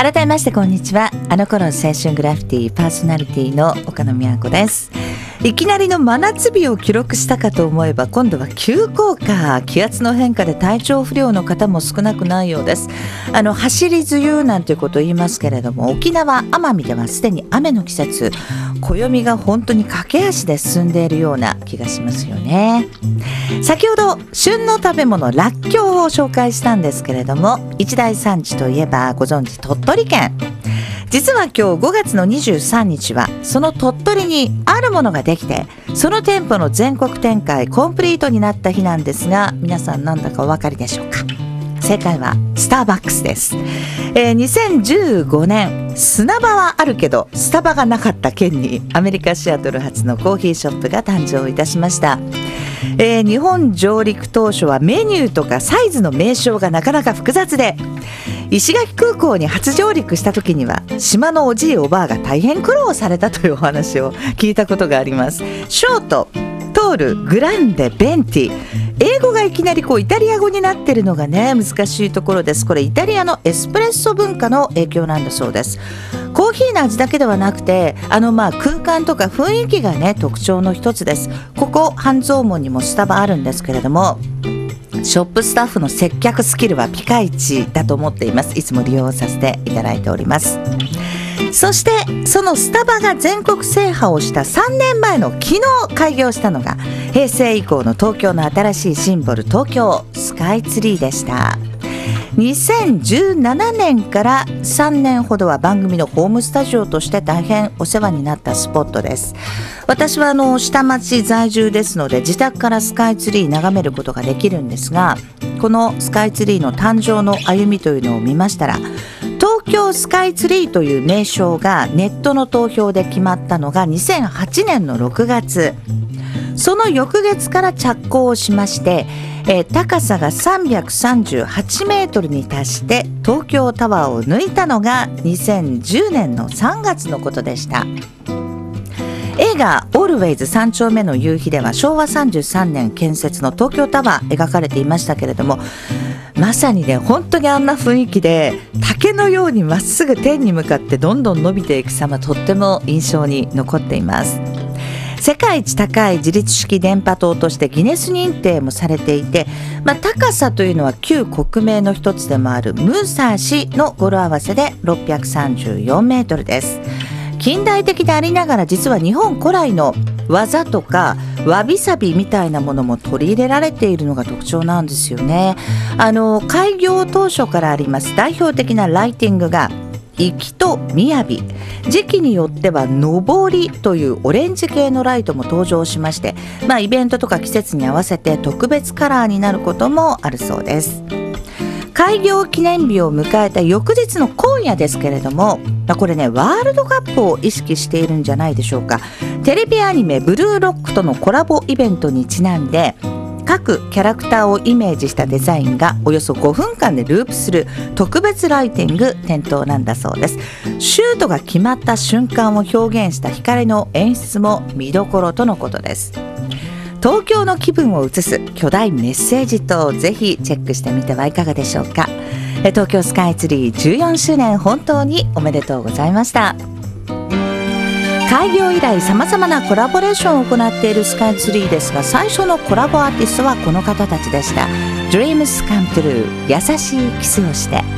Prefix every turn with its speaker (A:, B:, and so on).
A: 改めましてこんにちは。あの頃青春グラフィティパーソナリティの岡野美和子です。いきなりの真夏日を記録したかと思えば今度は急降下、気圧の変化で体調不良の方も少なくないようです。走り梅雨なんていうことを言いますけれども、沖縄奄美ではすでに雨の季節、暦が本当に駆け足で進んでいるような気がしますよね。先ほど旬の食べ物らっきょうを紹介したんですけれども、一大産地といえばご存知鳥取県。実は今日5月の23日はその鳥取にあるものができて、その店舗の全国展開コンプリートになった日なんですが、皆さん何だかお分かりでしょうか。正解はスターバックスです。2015年砂場はあるけどスタバがなかった県にアメリカシアトル発のコーヒーショップが誕生いたしました。日本上陸当初はメニューとかサイズの名称がなかなか複雑で、石垣空港に初上陸した時には島のおじいおばあが大変苦労されたというお話を聞いたことがあります。ショート、トール、グランデ、ベンティ、英語がいきなりイタリア語になってるのがね、難しいところです。これイタリアのエスプレッソ文化の影響なんだそうです。コーヒーの味だけではなくて空間とか雰囲気がね特徴の一つです。ここ半蔵門にもスタバあるんですけれども、ショップスタッフの接客スキルはピカイチだと思っています。いつも利用させていただいております。そしてそのスタバが全国制覇をした3年前の昨日開業したのが、平成以降の東京の新しいシンボル、東京スカイツリーでした。2017年から3年ほどは番組のホームスタジオとして大変お世話になったスポットです。私は下町在住ですので、自宅からスカイツリー眺めることができるんですが、このスカイツリーの誕生の歩みというのを見ましたら、東京スカイツリーという名称がネットの投票で決まったのが2008年の6月、その翌月から着工をしまして、高さが338メートルに達して東京タワーを抜いたのが2010年の3月のことでした。映画オールウェイズ三丁目の夕日では昭和33年建設の東京タワー描かれていましたけれども、まさにね本当にあんな雰囲気で竹のようにまっすぐ天に向かってどんどん伸びていく様、とっても印象に残っています。世界一高い自立式電波塔としてギネス認定もされていて、高さというのは旧国名の一つでもあるムサシの語呂合わせで634メートルです。近代的でありながら実は日本古来の技とかわびさびみたいなものも取り入れられているのが特徴なんですよね。開業当初からあります代表的なライティングが粋と雅、時期によっては上りというオレンジ系のライトも登場しまして、イベントとか季節に合わせて特別カラーになることもあるそうです。開業記念日を迎えた翌日の今夜ですけれども、これねワールドカップを意識しているんじゃないでしょうか。テレビアニメブルーロックとのコラボイベントにちなんで、各キャラクターをイメージしたデザインがおよそ5分間でループする特別ライティング点灯なんだそうです。シュートが決まった瞬間を表現した光の演出も見どころとのことです。東京の気分を映す巨大メッセージ灯、ぜひチェックしてみてはいかがでしょうか。東京スカイツリー14周年本当におめでとうございました。開業以来さまざまなコラボレーションを行っているスカイツリーですが、最初のコラボアーティストはこの方たちでした。 Dreams Come True 優しいキスをして。